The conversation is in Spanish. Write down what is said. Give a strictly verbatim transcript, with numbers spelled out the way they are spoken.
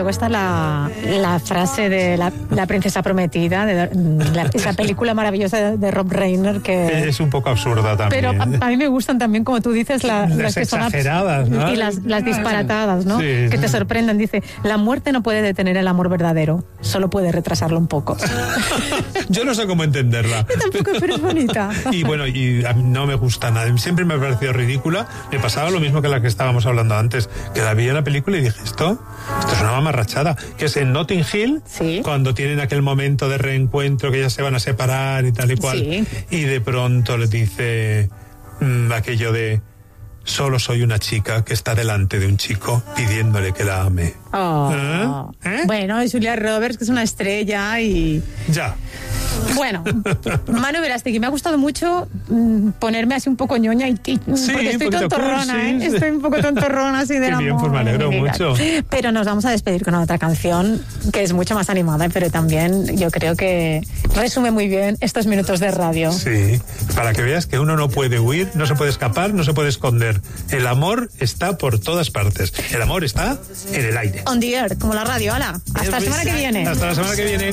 luego está la, la frase de la, la princesa prometida, de la, esa película maravillosa de, de Rob Reiner que... Es un poco absurda también. Pero a, a mí me gustan también, como tú dices, la, las, las que son exageradas, ¿no? Y las, las disparatadas, ¿no? Sí, que sí. te sorprenden. Dice, la muerte no puede detener el amor verdadero, solo puede retrasarlo un poco. Yo no sé cómo entenderla. Yo tampoco, pero es bonita. Y bueno, y a mí no me gusta nada. Siempre me ha parecido ridícula. Me pasaba lo mismo que la que estábamos hablando antes, que la vi en la película y dije, esto, esto es una mamarrachada. Que es en Notting Hill, sí. cuando tienen aquel momento de reencuentro que ya se van a separar y tal y cual. Sí. Y de pronto le dice mmm, aquello de, solo soy una chica que está delante de un chico pidiéndole que la ame. Oh. ¿Eh? ¿Eh? Bueno, es Julia Roberts, que es una estrella y... Ya. Bueno, Manu Verástegui, me ha gustado mucho mmm, ponerme así un poco ñoña y, y Sí, porque estoy un poquito tontorrona, cursi, ¿eh? sí. Estoy un poco tontorrona así del Qué amor. bien, pues me alegro mucho. Pero nos vamos a despedir con otra canción que es mucho más animada, pero también yo creo que resume muy bien estos minutos de radio. Sí, para que veas que uno no puede huir, no se puede escapar, no se puede esconder. El amor está por todas partes. El amor está en el aire. On the air, como la radio. Hala, hasta la semana que viene. Hasta la semana que viene.